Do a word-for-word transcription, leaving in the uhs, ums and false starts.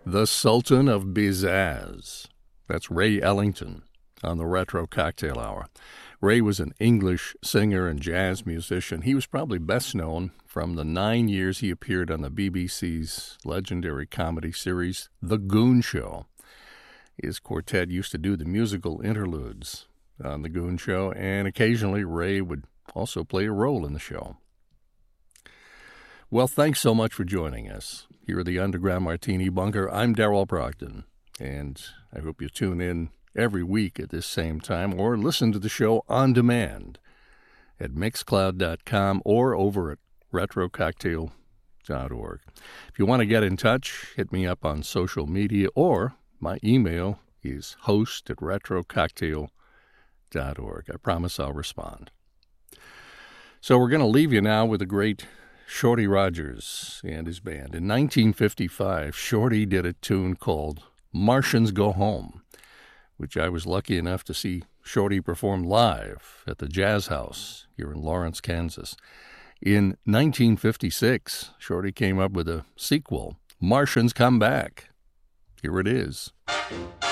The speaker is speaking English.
The Sultan of Bizazz. That's Ray Ellington on the Retro Cocktail Hour. Ray was an English singer and jazz musician. He was probably best known from the nine years he appeared on the B B C's legendary comedy series, The Goon Show. His quartet used to do the musical interludes on The Goon Show, and occasionally Ray would also play a role in the show. Well, thanks so much for joining us here at the Underground Martini Bunker. I'm Darrell Brogdon, and I hope you tune in every week at this same time or listen to the show on demand at mixcloud dot com or over at retro cocktail dot org. If you want to get in touch, hit me up on social media, or my email is host at retro cocktail dot org. I promise I'll respond. So we're going to leave you now with a great Shorty Rogers and his band. In nineteen fifty-five, Shorty did a tune called Martians Go Home, which I was lucky enough to see Shorty perform live at the Jazz House here in Lawrence, Kansas. In nineteen fifty-six, Shorty came up with a sequel, Martians Come Back. Here it is.